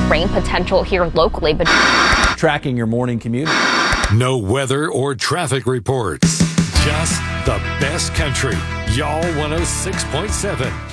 rain potential here locally. But tracking your morning commute. No weather or traffic reports. Just the best country. Y'all 106.7.